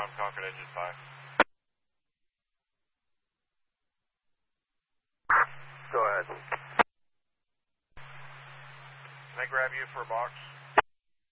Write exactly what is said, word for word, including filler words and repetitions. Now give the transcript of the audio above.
Tom Concord engine five. Go ahead. Can I grab you for a box?